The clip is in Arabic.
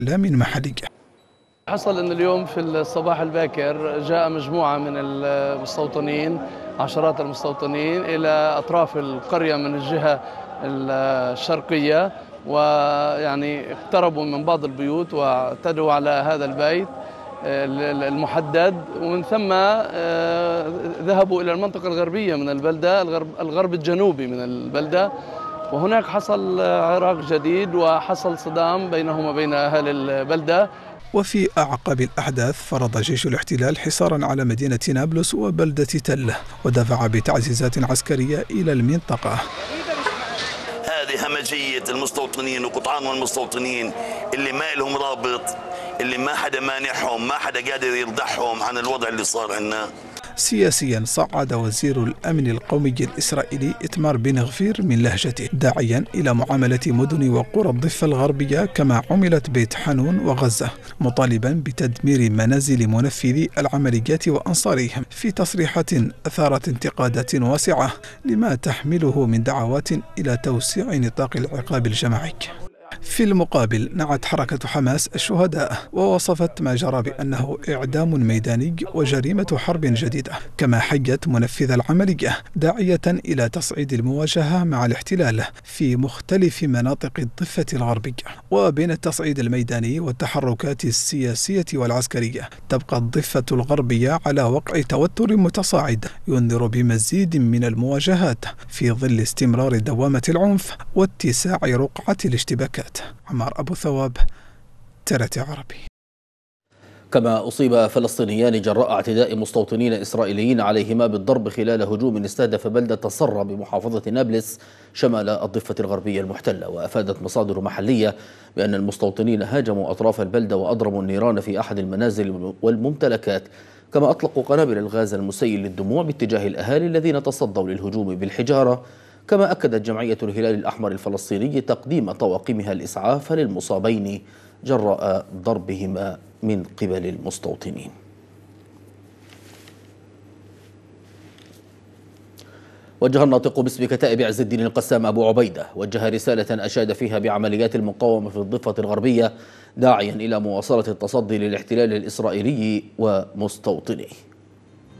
لا من محلية. حصل أن اليوم في الصباح الباكر جاء مجموعة من المستوطنين، عشرات المستوطنين إلى أطراف القرية من الجهة الشرقية، ويعني اقتربوا من بعض البيوت واعتدوا على هذا البيت المحدد، ومن ثم ذهبوا إلى المنطقة الغربية من البلدة، الغرب الجنوبي من البلدة، وهناك حصل عراك جديد وحصل صدام بينهم وبين أهل البلدة. وفي أعقاب الأحداث فرض جيش الاحتلال حصارا على مدينة نابلس وبلدة تل، ودفع بتعزيزات عسكرية إلى المنطقة. هذه همجية المستوطنين وقطعان المستوطنين اللي ما لهم رابط، اللي ما حدا مانحهم، ما حدا قادر يرضعهم عن الوضع اللي صار عنا. سياسيا صعد وزير الأمن القومي الإسرائيلي إتمار بن غفير من لهجته، داعيا إلى معاملة مدن وقرى الضفة الغربية كما عملت بيت حانون وغزة، مطالبا بتدمير منازل منفذي العمليات وأنصارهم، في تصريحات أثارت انتقادات واسعة لما تحمله من دعوات إلى توسيع نطاق العقاب الجماعي. في المقابل نعت حركة حماس الشهداء، ووصفت ما جرى بأنه إعدام ميداني وجريمة حرب جديدة، كما حيت منفذ العملية داعية إلى تصعيد المواجهة مع الاحتلال في مختلف مناطق الضفة الغربية. وبين التصعيد الميداني والتحركات السياسية والعسكرية تبقى الضفة الغربية على وقع توتر متصاعد ينذر بمزيد من المواجهات في ظل استمرار دوامة العنف واتساع رقعة الاشتباكات. عمار أبو ثواب، TRT عربي. كما أصيب فلسطينيان جراء اعتداء مستوطنين إسرائيليين عليهما بالضرب خلال هجوم استهدف بلدة صرة بمحافظة نابلس شمال الضفة الغربية المحتلة. وأفادت مصادر محلية بأن المستوطنين هاجموا أطراف البلدة وأضرموا النيران في أحد المنازل والممتلكات، كما أطلقوا قنابل الغاز المسيل للدموع باتجاه الأهالي الذين تصدوا للهجوم بالحجارة. كما أكدت جمعية الهلال الأحمر الفلسطيني تقديم طواقمها الإسعاف للمصابين جراء ضربهما من قبل المستوطنين. وجه الناطق باسم كتائب عز الدين القسام أبو عبيدة رسالة أشاد فيها بعمليات المقاومة في الضفة الغربية، داعيا إلى مواصلة التصدي للاحتلال الإسرائيلي ومستوطنيه.